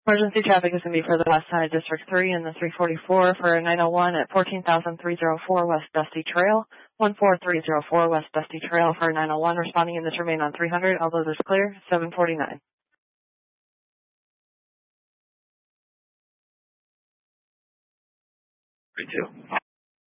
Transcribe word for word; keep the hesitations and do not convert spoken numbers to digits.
Emergency traffic is going to be for the West Side District three and the three forty-four for nine oh one at fourteen thousand three oh four West Dusty Trail, one four three oh four West Dusty Trail for nine oh one, responding in this remain on three hundred, although this clear, seven forty-nine. three two.